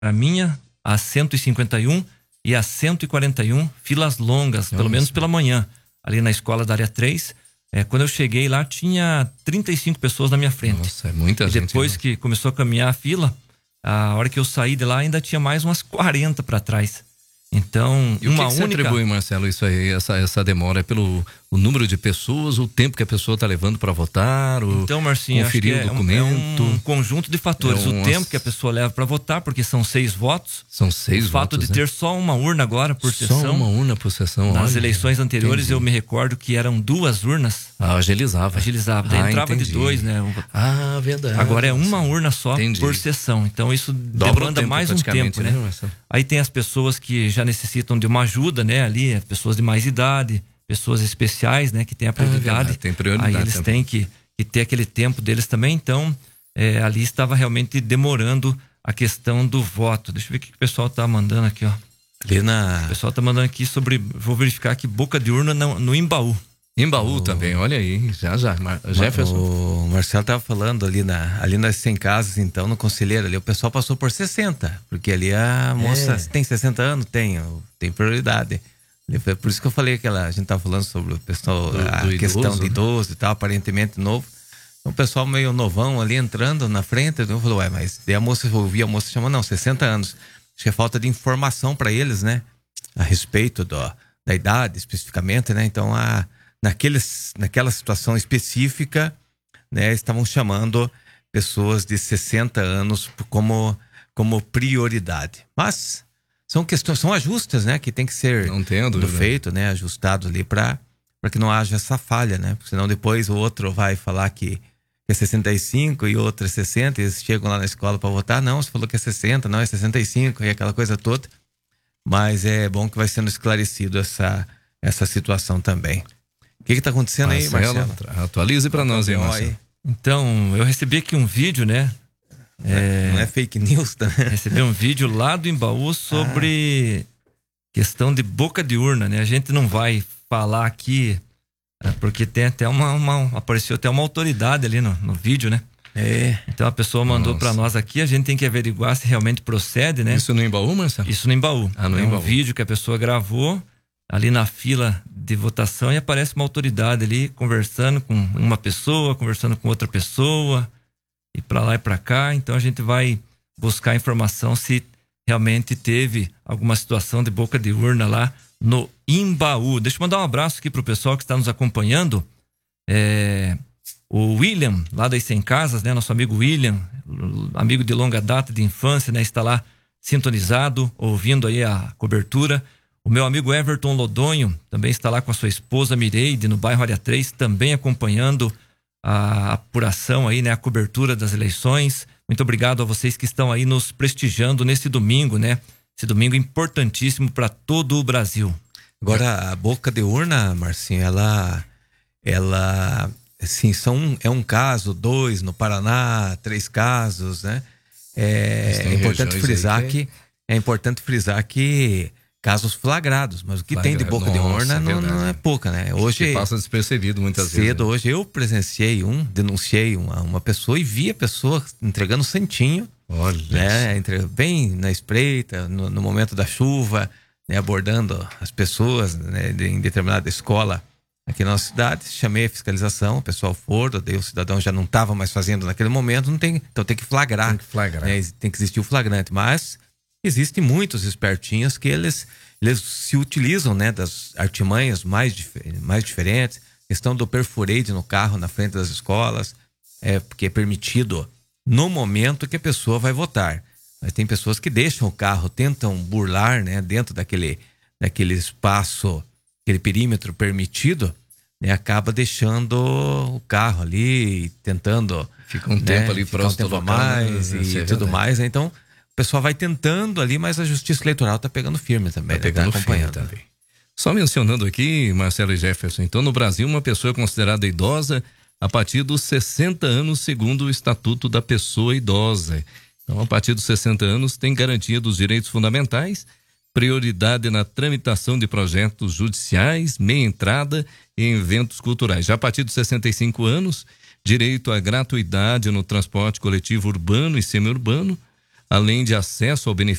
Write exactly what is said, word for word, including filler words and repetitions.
a minha, a cento e cinquenta e um e a cento e quarenta e um, filas longas, Nossa. Pelo menos pela manhã, ali na escola da área três. É, quando eu cheguei lá, tinha trinta e cinco pessoas na minha frente. Nossa, é muita e gente. Depois, né, que começou a caminhar a fila, a hora que eu saí de lá, ainda tinha mais umas quarenta para trás. Então, e uma o que que única... você atribui, Marcelo, isso aí, essa, essa demora? É pelo o número de pessoas, o tempo que a pessoa está levando para votar, o, então, Marcinho, conferir acho que o documento? É um, é um conjunto de fatores. É um, o tempo que a pessoa leva para votar, porque são seis votos. São seis votos. O fato votos, de né? ter só uma urna agora por só sessão. Só uma urna por sessão. Nas olha, eleições anteriores, entendi. eu me recordo que eram duas urnas. Ah, agilizava. Agilizava. Daí ah, entrava entendi. de dois, né? Ah, verdade. Agora é uma urna só entendi. por sessão. Então isso Dobra demanda tempo, mais um tempo, né? né? Aí tem as pessoas que já necessitam de uma ajuda, né? Ali, pessoas de mais idade, pessoas especiais, né? Que tem a prioridade. É tem prioridade. Aí eles também. têm que, que ter aquele tempo deles também. Então, é, ali estava realmente demorando a questão do voto. Deixa eu ver o que o pessoal tá mandando aqui, ó. Ali na... O pessoal tá mandando aqui sobre... Vou verificar aqui, boca de urna no, no Imbaú. Imbaú o... também, olha aí, já já. Mar... Jefferson. O Marcelo tava falando ali, na, ali nas cem casas, então, no Conselheiro, ali o pessoal passou por sessenta, porque ali a moça é. tem sessenta anos, tem, tem prioridade. Por isso que eu falei que ela, a gente tava falando sobre o pessoal, do, a do questão idoso, de idoso, né? E tal, aparentemente novo. Então, o pessoal meio novão ali entrando na frente, eu falei, ué, mas daí a moça, eu ouvi a moça chamando, não, sessenta anos. Acho que é falta de informação para eles, né? A respeito do, da idade, especificamente, né? Então, a, naqueles, naquela situação específica, né? Estavam chamando pessoas de sessenta anos como, como prioridade. Mas são questões, são ajustes, né? Que tem que ser não tenho dúvida. feito, né? Ajustado ali para para que não haja essa falha, né? Porque senão depois o outro vai falar que é sessenta e cinco e outro é sessenta, e eles chegam lá na escola para votar, não, você falou que é sessenta, não, é sessenta e cinco, e aquela coisa toda. Mas é bom que vai sendo esclarecido essa, essa situação também. O que que tá acontecendo Marcelo, aí, Marcelo? Atualize para nós aí, Marcelo. Então, eu recebi aqui um vídeo, né? É, não é fake news, tá? Recebi um vídeo lá do Imbaú sobre ah. questão de boca de urna, né? A gente não vai falar aqui, porque tem até uma, uma apareceu até uma autoridade ali no, no vídeo, né? É. Então a pessoa mandou para nós aqui, a gente tem que averiguar se realmente procede, né? Isso no Imbaú, Marcelo? Isso no Imbaú. Ah, no é Imbaú. um vídeo que a pessoa gravou ali na fila de votação e aparece uma autoridade ali conversando com uma pessoa, conversando com outra pessoa, e para lá e para cá. Então a gente vai buscar informação se realmente teve alguma situação de boca de urna lá no Imbaú. Deixa eu mandar um abraço aqui pro pessoal que está nos acompanhando. É, o William, lá das cem casas, né? Nosso amigo William, amigo de longa data, de infância, né? Está lá sintonizado, ouvindo aí a cobertura. O meu amigo Everton Lodonho também está lá com a sua esposa Mireide, no bairro Área três, também acompanhando a apuração aí, né? A cobertura das eleições. Muito obrigado a vocês que estão aí nos prestigiando nesse domingo, né? Esse domingo importantíssimo para todo o Brasil. Agora, a boca de urna, Marcinho, ela, ela, assim, são, é um caso, dois no Paraná, três casos, né? É, é importante frisar que, que é importante frisar que casos flagrados, mas o que Flagrado. tem de boca Nossa, de urna não, não é pouca, né? Hoje que passa despercebido muitas cedo, vezes. Né? Hoje eu presenciei um, denunciei uma, uma pessoa e vi a pessoa entregando santinho. Olha, né? Entre, bem na espreita, no, no momento da chuva, né? Abordando as pessoas, né? de, em determinada escola aqui na nossa cidade. Chamei a fiscalização, o pessoal for, daí o cidadão já não estava mais fazendo naquele momento, não tem, então tem que flagrar. Tem que flagrar. Né? Tem que existir o flagrante, mas existem muitos espertinhos que eles, eles se utilizam, né? Das artimanhas mais, mais diferentes. Questão do perfurade no carro na frente das escolas, é, porque é permitido no momento que a pessoa vai votar. Mas tem pessoas que deixam o carro, tentam burlar, né, dentro daquele, daquele espaço, aquele perímetro permitido, né, acaba deixando o carro ali, tentando... Fica um né, tempo ali próximo um tempo a mais e é tudo mais. Né? Então, o pessoal vai tentando ali, mas a Justiça Eleitoral está pegando firme também. Tá pegando né, tá acompanhando firme também. Só mencionando aqui, Marcelo e Jefferson, então no Brasil uma pessoa é considerada idosa a partir dos sessenta anos, segundo o Estatuto da Pessoa Idosa. Então, a partir dos sessenta anos, tem garantia dos direitos fundamentais, prioridade na tramitação de projetos judiciais, meia entrada em eventos culturais. Já a partir dos sessenta e cinco anos, direito à gratuidade no transporte coletivo urbano e semiurbano, além de acesso ao benefício